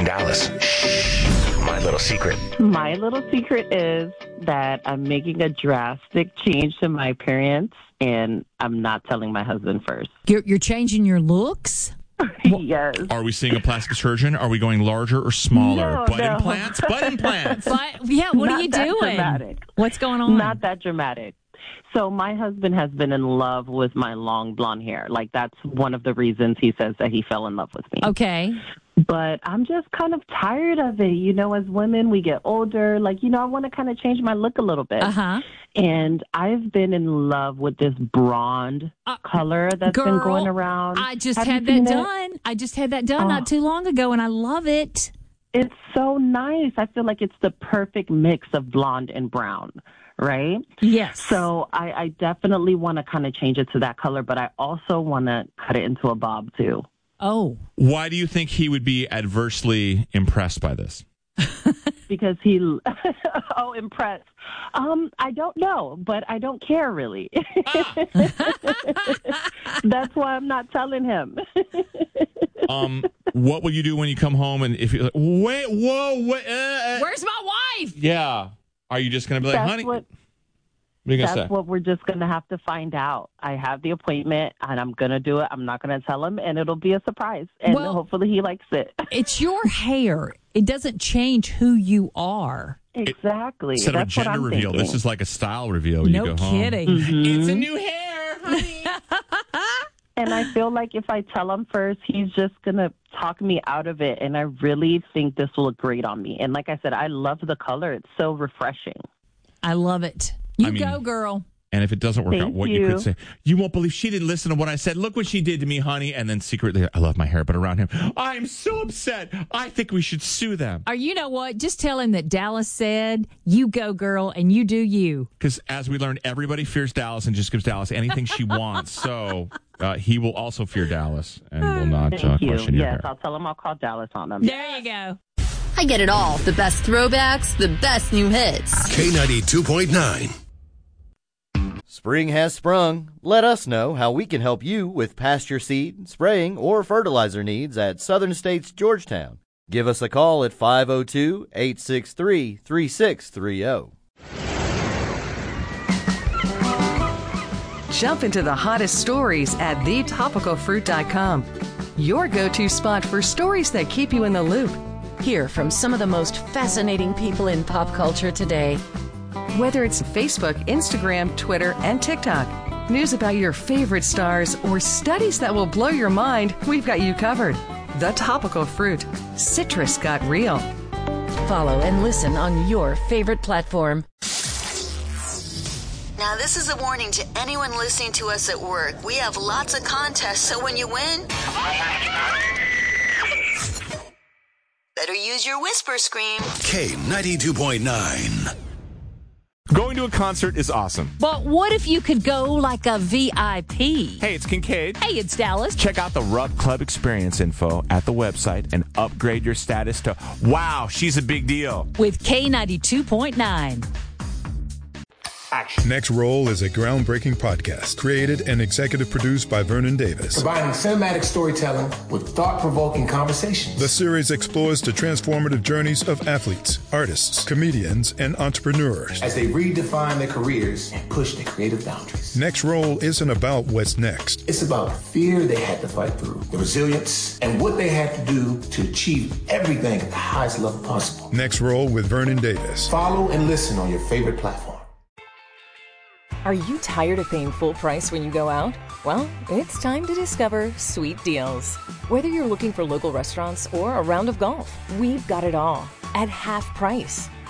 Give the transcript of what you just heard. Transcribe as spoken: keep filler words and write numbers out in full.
in Dallas. Shh. My little secret. My little secret is that I'm making a drastic change to my appearance, and I'm not telling my husband first. You're, you're changing your looks? Yes. Are we seeing a plastic surgeon? Are we going larger or smaller? No, butt no. implants? Butt implants. But, yeah, what Not are you that doing? dramatic. What's going on? Not that dramatic. So my husband has been in love with my long blonde hair. Like, that's one of the reasons he says that he fell in love with me. Okay. But I'm just kind of tired of it. You know, as women, we get older. Like, you know, I want to kind of change my look a little bit. Uh-huh. And I've been in love with this blonde Uh, color that's girl, been going around. I just Have you had that seen it? done. I just had that done Oh. not too long ago, and I love it. It's so nice. I feel like it's the perfect mix of blonde and brown, right? Yes. So I, I definitely want to kind of change it to that color, but I also want to cut it into a bob, too. Oh. Why do you think he would be adversely impressed by this? Because he, oh, impressed. Um, I don't know, but I don't care really. That's why I'm not telling him. Um, what will you do when you come home and if you're like, wait, whoa, wait, uh, uh, Where's my wife? yeah. Are you just going to be like, That's honey, what, what are you going that's to say? what we're just going to have to find out. I have the appointment, and I'm going to do it. I'm not going to tell him, and it'll be a surprise. And Well- hopefully he likes it. It's your hair. It doesn't change who you are. Exactly. Instead of a That's what gender I'm reveal, thinking. this is like a style reveal. No you go kidding. home. Mhm. It's a new hair, honey. And I feel like if I tell him first, he's just going to talk me out of it. And I really think this will look great on me. And like I said, I love the color. It's so refreshing. I love it. You I mean- go, girl. And if it doesn't work Thank out, what you. you. could say, you won't believe she didn't listen to what I said. Look what she did to me, honey. And then secretly, I love my hair, but around him, I'm so upset. I think we should sue them. Or you know what? Just tell him that Dallas said, you go, girl, and you do you. Because as we learned, everybody fears Dallas and just gives Dallas anything she wants. So uh, he will also fear Dallas and will not uh, Thank you. question your Yes, hair. I'll tell him I'll call Dallas on him. There you go. I get it all. The best throwbacks, the best new hits. K ninety-two point nine. Spring has sprung. Let us know how we can help you with pasture seed, spraying, or fertilizer needs at Southern States Georgetown. Give us a call at five oh two, eight six three, three six three oh. Jump into the hottest stories at the topical fruit dot com. Your go-to spot for stories that keep you in the loop. Hear from some of the most fascinating people in pop culture today. Whether it's Facebook, Instagram, Twitter, and TikTok, news about your favorite stars, or studies that will blow your mind, we've got you covered. The Topical Fruit. Citrus got real. Follow and listen on your favorite platform. Now, this is a warning to anyone listening to us at work. We have lots of contests, so when you win, better use your whisper scream. K ninety-two point nine. Going to a concert is awesome. But what if you could go like a V I P? Hey, it's Kincaid. Hey, it's Dallas. Check out the Rupp Club experience info at the website and upgrade your status to, wow, she's a big deal. With K ninety-two point nine. Action. Next Roll is a groundbreaking podcast created and executive produced by Vernon Davis. Combining cinematic storytelling with thought-provoking conversations. The series explores the transformative journeys of athletes, artists, comedians, and entrepreneurs as they redefine their careers and push their creative boundaries. Next Roll isn't about what's next. It's about the fear they had to fight through, the resilience, and what they had to do to achieve everything at the highest level possible. Next Roll with Vernon Davis. Follow and listen on your favorite platform. Are you tired of paying full price when you go out? Well, it's time to discover Sweet Deals. Whether you're looking for local restaurants or a round of golf, we've got it all at half price.